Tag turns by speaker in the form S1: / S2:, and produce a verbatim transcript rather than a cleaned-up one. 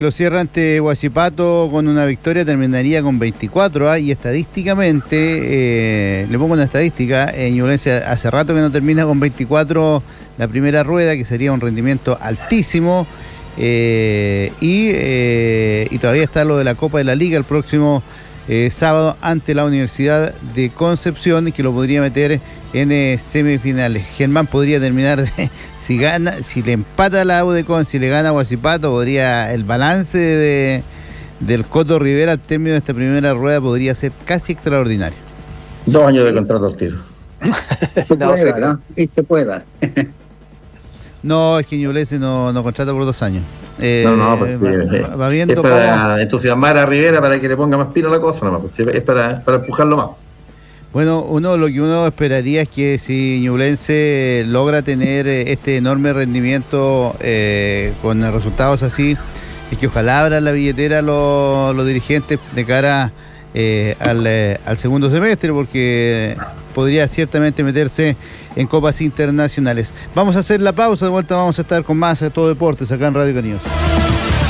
S1: Lo cierra ante Huachipato con una victoria, terminaría con veinticuatro, ¿eh? Y estadísticamente, eh, le pongo una estadística, en Ñublense hace rato que no termina con veinticuatro la primera rueda, que sería un rendimiento altísimo, eh, y, eh, y todavía está lo de la Copa de la Liga el próximo eh, sábado ante la Universidad de Concepción, que lo podría meter en eh, semifinales. Germán podría terminar de... Si gana, si le empata la U de Con, si le gana a Huachipato, podría el balance de, del Coto Rivera al término de esta primera rueda podría ser casi extraordinario.
S2: Dos años de contrato al tiro.
S3: Se no, pueda, ¿no? Y se pueda.
S1: No, es que Ñublense no, no contrata por dos años. Eh,
S2: no, no, pues sí,
S1: va, va viendo
S2: es para
S1: cómo...
S2: entusiasmar a Rivera para que le ponga más pino a la cosa, no, pues es para, para empujarlo más.
S1: Bueno, uno lo que uno esperaría es que si Ñublense logra tener este enorme rendimiento eh, con resultados así, es que ojalá abran la billetera los, los dirigentes de cara eh, al, eh, al segundo semestre, porque podría ciertamente meterse en copas internacionales. Vamos a hacer la pausa, de vuelta vamos a estar con más de Todo Deportes acá en Radio Caninos.